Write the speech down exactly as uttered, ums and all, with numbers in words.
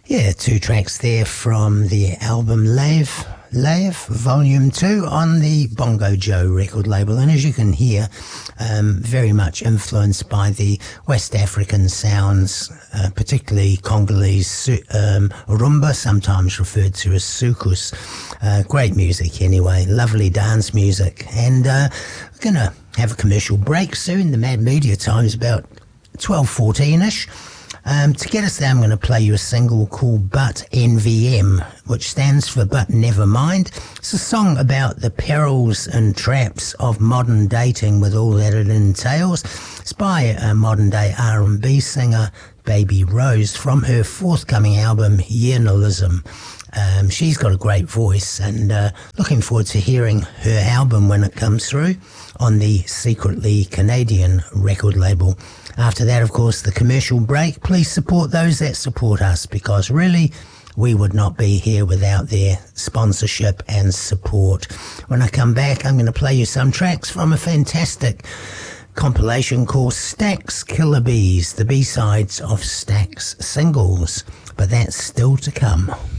Yeah, two tracks there from the album Lave, Lave Volume two on the Bongo Joe record label. And as you can hear, um, very much influenced by the West African sounds, uh, particularly Congolese um, rumba, sometimes referred to as soukous. Uh, great music anyway, lovely dance music. And uh, we're going to have a commercial break soon. The Mad Media time is about twelve fourteen-ish. Um, to get us there, I'm going to play you a single called But N V M, which stands for But Never Mind. It's a song about the perils and traps of modern dating with all that it entails. It's by a modern-day R and B singer, Baby Rose, from her forthcoming album, Yearnalism. Um, she's got a great voice, and uh, looking forward to hearing her album when it comes through on the Secretly Canadian record label. After that, of course, the commercial break. Please support those that support us, because really, we would not be here without their sponsorship and support. When I come back, I'm going to play you some tracks from a fantastic compilation called Stax Killer Bees, the B-sides of Stax singles. But that's still to come.